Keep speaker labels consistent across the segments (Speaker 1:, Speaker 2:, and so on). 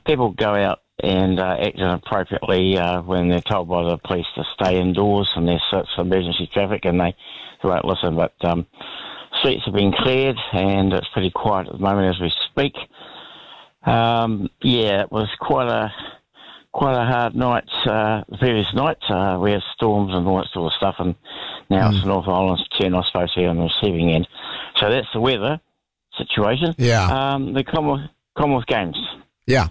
Speaker 1: people go out and act inappropriately when they're told by the police to stay indoors and there's such emergency traffic and they won't listen. But streets have been cleared and it's pretty quiet at the moment as we speak. It was quite a hard night the previous night. We had storms and all that sort of stuff, and now it's the North Island's turn, I suppose, here on the receiving end. So that's the weather situation.
Speaker 2: Yeah.
Speaker 1: The Commonwealth Games.
Speaker 2: Yeah.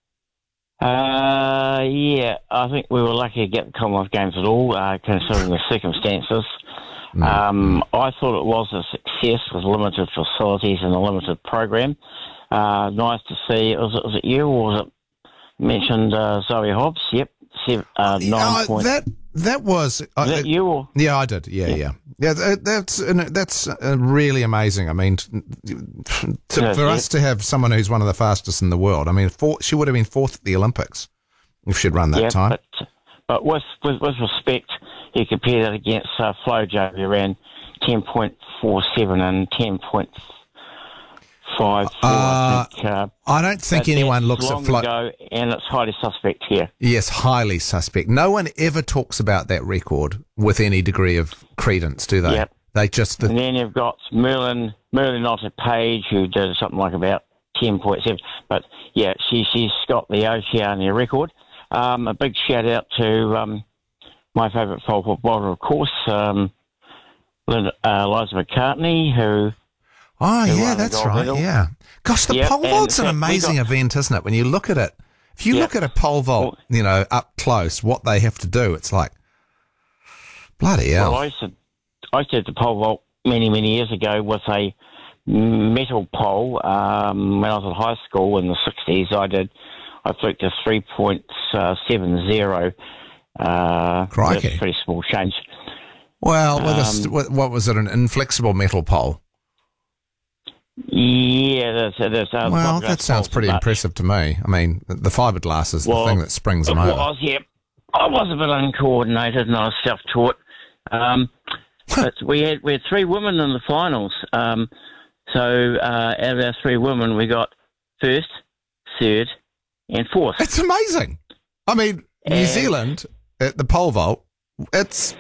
Speaker 1: I think we were lucky to get the Commonwealth Games at all, considering the circumstances. I thought it was a success with limited facilities and a limited program. Nice to see. Was it you or was it mentioned Zoe Hobbs? Yep. 9 points.
Speaker 2: That was.
Speaker 1: Is that you? Or?
Speaker 2: Yeah, I did. Yeah. That's really amazing. I mean, for us to have someone who's one of the fastest in the world. I mean, she would have been fourth at the Olympics if she'd run that time.
Speaker 1: But with respect, you compare that against Flojo, who ran 10.47 and 10.54.
Speaker 2: I don't think anyone looks at
Speaker 1: Flojo, and it's highly suspect here.
Speaker 2: Yes, highly suspect. No one ever talks about that record with any degree of credence, do they?
Speaker 1: Yep.
Speaker 2: They just.
Speaker 1: And then you've got Merlin Otter-Page, who did something like about 10.7. But yeah, she's got the Oceania record. A big shout out to my favourite pole vault bowler, of course, Liza McCartney, who.
Speaker 2: Oh, yeah, that's right, yeah. Gosh, the pole vault's an amazing event, isn't it? When you look at it, if you look at a pole vault, up close, what they have to do, it's like, bloody hell.
Speaker 1: Well, I said the pole vault many, many years ago with a metal pole. When I was at high school in the 60s, I flicked a 3.70.
Speaker 2: Crikey.
Speaker 1: That's a pretty small change.
Speaker 2: Well, what was it, an inflexible metal pole?
Speaker 1: Yeah, that's
Speaker 2: well, that sounds pretty impressive to me. I mean, the fiberglass is the thing that springs them over.
Speaker 1: I was a bit uncoordinated and I was self-taught. But we had three women in the finals. So out of our three women, we got first, third, and fourth.
Speaker 2: It's amazing. I mean, New Zealand at the pole vault, it's,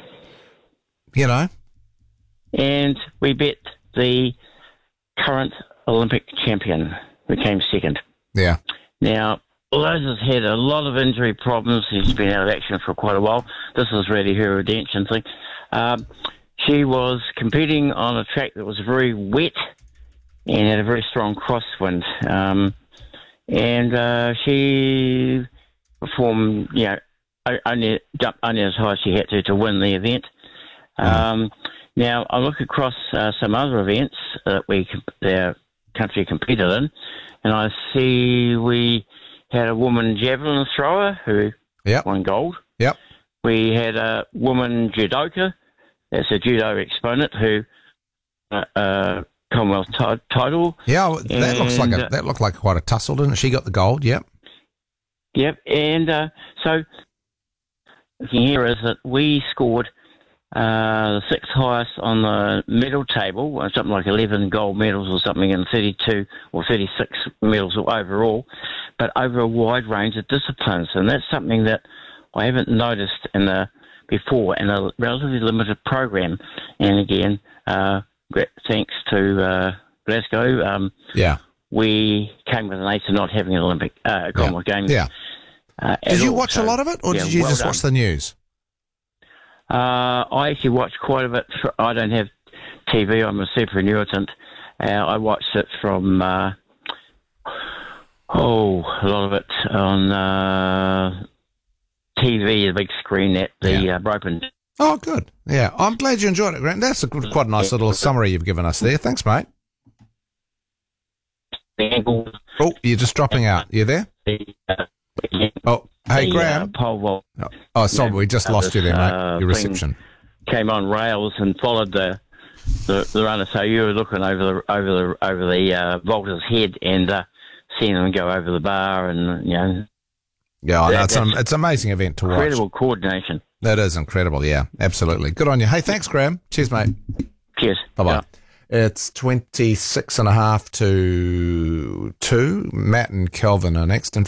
Speaker 1: And we bet the current Olympic champion, who came second.
Speaker 2: Yeah.
Speaker 1: Now, Liza's had a lot of injury problems. She's been out of action for quite a while. This is really her redemption thing. She was competing on a track that was very wet and had a very strong crosswind. And she performed, only as high as she had to win the event. Now, I look across some other events that our country competed in, and I see we had a woman javelin thrower who won gold.
Speaker 2: Yep.
Speaker 1: We had a woman judoka, that's a judo exponent, who Commonwealth title.
Speaker 2: Yeah, that looked like quite a tussle, didn't it? She got the gold. Yep.
Speaker 1: Yep, and so the thing here is that we scored the sixth highest on the medal table, something like 11 gold medals or something, and 32 or 36 medals overall, but over a wide range of disciplines. And that's something that I haven't noticed before in a relatively limited program. And again, thanks to Glasgow, we came with an ace of not having an Olympic Commonwealth Games.
Speaker 2: Yeah. Did you watch a lot of it, or did you just watch the news?
Speaker 1: I actually watched quite a bit. I don't have TV. I'm a superannuitant. I watched it from a lot of it on TV, the big screen at the Broken.
Speaker 2: Oh, good. Yeah, I'm glad you enjoyed it, Grant. That's quite a nice little summary you've given us there. Thanks, mate. Oh, you're just dropping out. You there? Oh, hey, Graham.
Speaker 1: Pole vault.
Speaker 2: Oh, sorry, we just lost you there, mate. Your reception
Speaker 1: came on rails and followed the runner. So you were looking over the vaulter's head and seeing them go over the bar, and
Speaker 2: Yeah, it's an amazing event to watch.
Speaker 1: Incredible coordination.
Speaker 2: That is incredible. Yeah, absolutely. Good on you. Hey, thanks, Graham. Cheers, mate.
Speaker 1: Cheers.
Speaker 2: Bye-bye.
Speaker 1: Yeah.
Speaker 2: It's 26.5 to 2. Matt and Kelvin are next.